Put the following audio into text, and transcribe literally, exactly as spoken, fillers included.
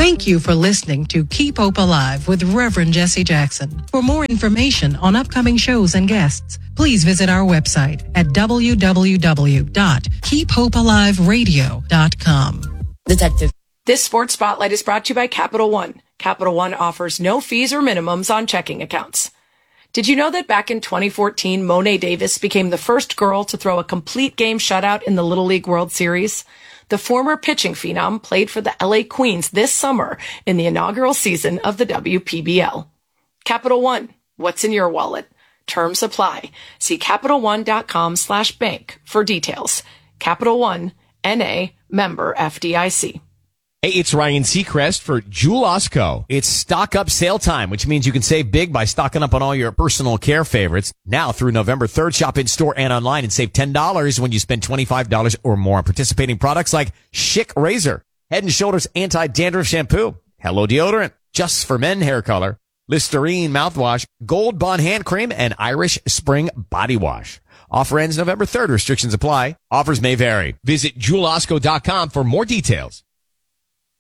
Thank you for listening to Keep Hope Alive with Reverend Jesse Jackson. For more information on upcoming shows and guests, please visit our website at w w w dot keep hope alive radio dot com. Detective. This Sports Spotlight is brought to you by Capital One. Capital One offers no fees or minimums on checking accounts. Did you know that back in twenty fourteen, Mo'ne Davis became the first girl to throw a complete game shutout in the Little League World Series? The former pitching phenom played for the L A Queens this summer in the inaugural season of the W P B L. Capital One, what's in your wallet? Terms apply. See CapitalOne.com slash bank for details. Capital One, N A, member F D I C. Hey, it's Ryan Seacrest for Jewel Osco. It's stock up sale time, which means you can save big by stocking up on all your personal care favorites. Now through November third, shop in store and online and save ten dollars when you spend twenty-five dollars or more on participating products like Schick Razor, Head and Shoulders Anti-Dandruff Shampoo, Hello Deodorant, Just for Men Hair Color, Listerine Mouthwash, Gold Bond Hand Cream, and Irish Spring Body Wash. Offer ends November third. Restrictions apply. Offers may vary. Visit Jewel Osco dot com for more details.